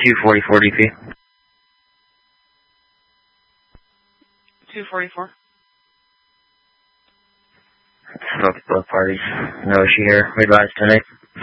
244 DP. 244. Spoke to both parties. No issue here. We advise tonight.